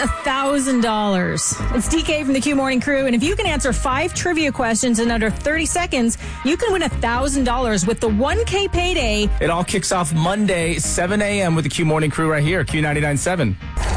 $1,000. It's DK from the Q Morning Crew, and if you can answer 5 trivia questions in under 30 seconds, you can win $1,000 with the 1K payday. It all kicks off Monday, 7 a.m. with the Q Morning Crew right here, Q99.7.